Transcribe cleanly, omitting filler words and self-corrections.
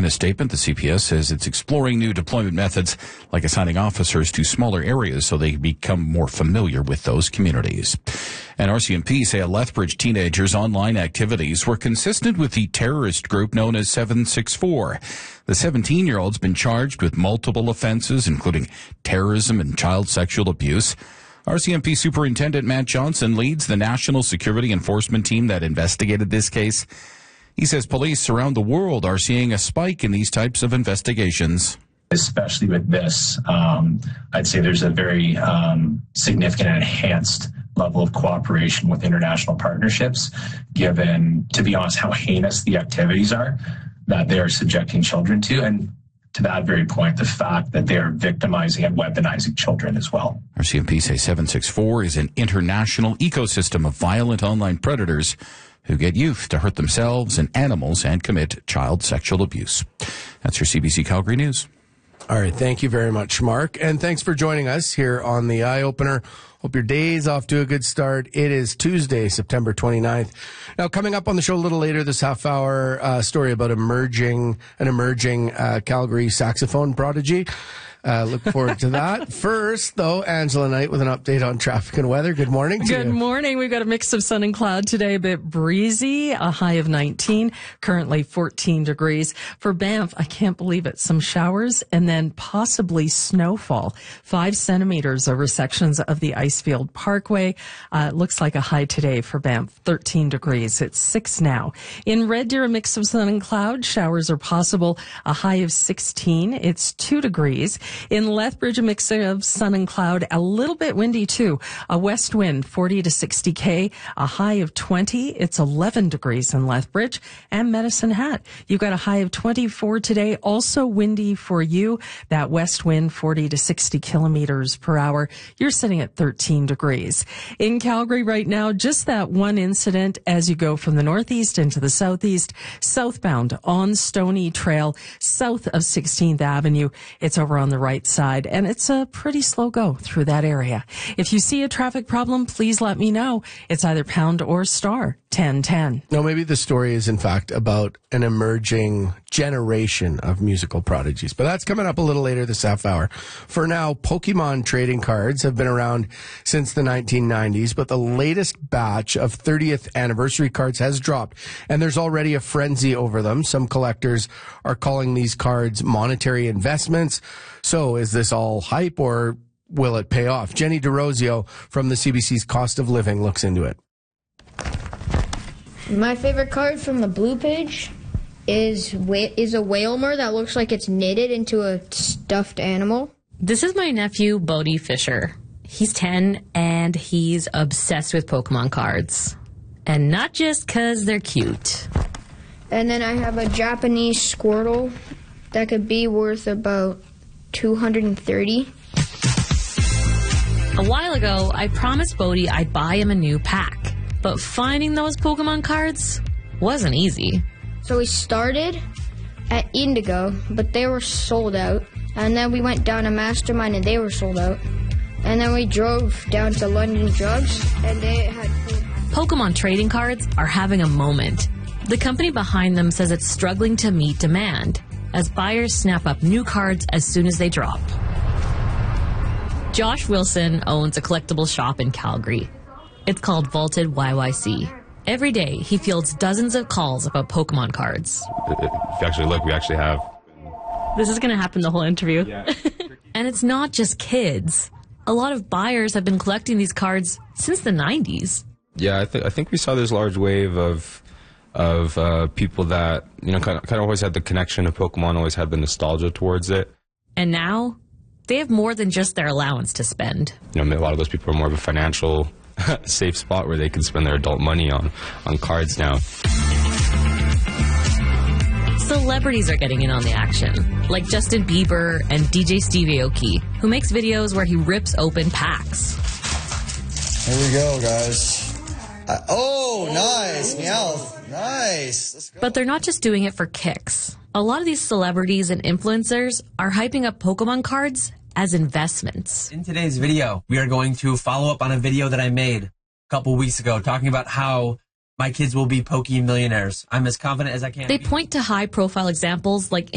a statement, the CPS says it's exploring new deployment methods like assigning officers to smaller areas so they become more familiar with those communities. And RCMP say a Lethbridge teenager's online activities were consistent with the terrorist group known as 764. The 17-year-old's been charged with multiple offenses, including terrorism and child sexual abuse. RCMP Superintendent Matt Johnson leads the National Security Enforcement Team that investigated this case. He says police around the world are seeing a spike in these types of investigations. Especially with this, I'd say there's a very significant and enhanced level of cooperation with international partnerships, given, to be honest, how heinous the activities are that they are subjecting children to. And to that very point, the fact that they are victimizing and weaponizing children as well. RCMP say 764 is an international ecosystem of violent online predators who get youth to hurt themselves and animals and commit child sexual abuse. That's your CBC Calgary News. All right. Thank you very much, Mark. And thanks for joining us here on the Eye Opener. Hope your day's off to a good start. It is Tuesday, September 29th. Now, coming up on the show a little later this half hour, story about an emerging Calgary saxophone prodigy. Look forward to that. First, though, Angela Knight with an update on traffic and weather. Good morning to you. Good morning. We've got a mix of sun and cloud today, a bit breezy, a high of 19, currently 14 degrees. For Banff, I can't believe it, some showers and then possibly snowfall. 5 centimeters over sections of the Icefield Parkway. It looks like a high today for Banff, 13 degrees. It's 6 now. In Red Deer, a mix of sun and cloud. Showers are possible, a high of 16. It's 2 degrees. In Lethbridge, a mix of sun and cloud, a little bit windy too. A west wind, 40 to 60 km, a high of 20. It's 11 degrees in Lethbridge. And Medicine Hat, you've got a high of 24 today. Also windy for you. That west wind, 40 to 60 kilometers per hour. You're sitting at 13 degrees. In Calgary right now, just that one incident as you go from the northeast into the southeast, southbound on Stony Trail, south of 16th Avenue. It's over on the right side, and it's a pretty slow go through that area. If you see a traffic problem, please let me know. It's either pound or star 1010. No, maybe the story is, in fact, about an emerging generation of musical prodigies. But that's coming up a little later this half hour. For now, Pokemon trading cards have been around since the 1990s, but the latest batch of 30th anniversary cards has dropped, and there's already a frenzy over them. Some collectors are calling these cards monetary investments. So is this all hype, or will it pay off? Jenny DeRosio from the CBC's Cost of Living looks into it. My favorite card from the blue page is a Wailmer that looks like it's knitted into a stuffed animal. This is my nephew, Bodie Fisher. He's 10, and he's obsessed with Pokemon cards. And not just because they're cute. And then I have a Japanese Squirtle that could be worth about $230. A while ago, I promised Bodie I'd buy him a new pack. But finding those Pokemon cards wasn't easy. So we started at Indigo, but they were sold out. And then we went down to Mastermind, and they were sold out. And then we drove down to London Drugs, and they had Pokemon trading cards are having a moment. The company behind them says it's struggling to meet demand as buyers snap up new cards as soon as they drop. Josh Wilson owns a collectible shop in Calgary. It's called Vaulted YYC. Every day, he fields dozens of calls about Pokemon cards. If you actually look, we actually have... This is going to happen the whole interview. Yeah. And it's not just kids. A lot of buyers have been collecting these cards since the 90s. Yeah, I think we saw this large wave of people that, you know, kind of always had the connection to Pokemon, always had the nostalgia towards it. And now, they have more than just their allowance to spend. You know, a lot of those people are more of a financial safe spot where they can spend their adult money on cards now. Celebrities are getting in on the action, like Justin Bieber and DJ Steve Aoki, who makes videos where he rips open packs. Here we go, guys. Nice. Meowth. Nice. Let's go. But they're not just doing it for kicks. A lot of these celebrities and influencers are hyping up Pokemon cards as investments. In today's video, we are going to follow up on a video that I made a couple weeks ago talking about how my kids will be Poke millionaires. I'm as confident as I can. They point to high-profile examples like